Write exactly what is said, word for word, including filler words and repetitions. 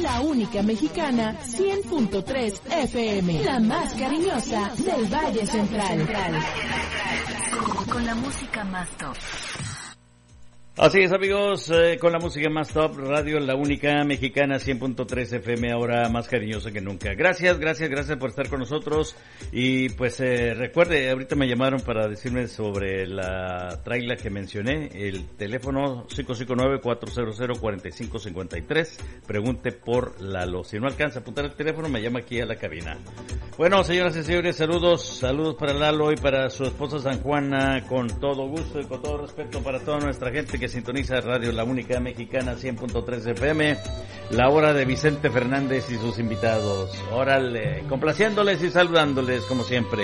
la única mexicana, cien punto tres F M, la más cariñosa del Valle Central. Con, con la música más top. Así es, amigos, eh, con la música más top, radio la única mexicana, cien punto tres F M, ahora más cariñosa que nunca. Gracias, gracias, gracias por estar con nosotros. Y pues eh, recuerde, ahorita me llamaron para decirme sobre la traila que mencioné, el teléfono cinco cinco nueve, cuatro cero cero, cuatro cinco cinco tres. Pregunte por Lalo. Si no alcanza a apuntar el teléfono, me llama aquí a la cabina. Bueno, señoras y señores, saludos, saludos para Lalo y para su esposa San Juana, con todo gusto y con todo respeto para toda nuestra gente que sintoniza Radio La Única Mexicana, cien punto tres F M, la hora de Vicente Fernández y sus invitados. Órale, complaciéndoles y saludándoles como siempre.